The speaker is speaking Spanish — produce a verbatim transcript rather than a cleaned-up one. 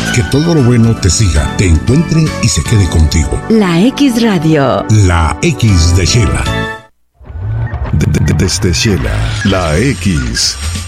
Que todo lo bueno te siga, te encuentre y se quede contigo. La X Radio. La X de Shela. Desde Shela, la X.